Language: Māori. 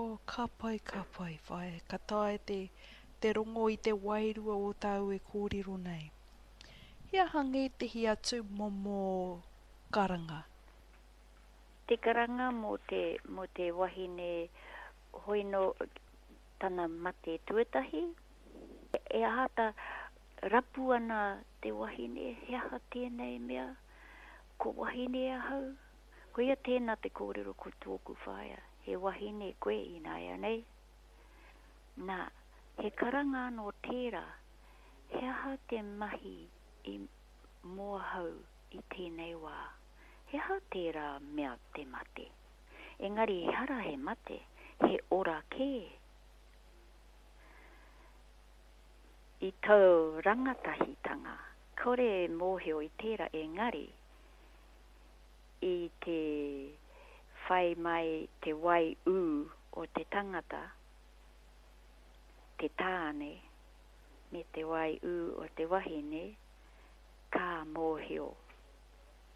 ka pai, whae. Ka tae te rongo i te wairua o tau e kōrero nei. Hea hangi te hi atu momo karanga. Te karanga mo te wahine hoino tana mate tuetahi. E ahata rapu ana te wahine, he aha tēnei mea, ko wahine ahau. Hoia tēnā te kōrero ko tōku whaia, he wahine koe i nāia nei. Nā, he karanga no tērā, he aha te mahi i mua hau i tēnei wā. He aha tērā mea te mate. Engari he hara he mate, he ora kē. I tau rangatahitanga, kore mōhio i tērā engari, i te whai mai te wai o te tangata, te tāne, me te wai o te wahine, ka mōhio